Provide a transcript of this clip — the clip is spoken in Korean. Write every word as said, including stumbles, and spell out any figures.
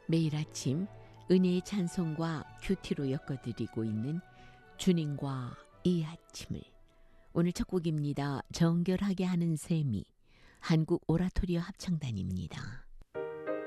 매일 아침 은혜의 찬송과 큐티로 엮어드리고 있는 주님과 이 아침을, 오늘 첫 곡입니다. 정결하게 하는 셈이, 한국 오라토리오 합창단입니다.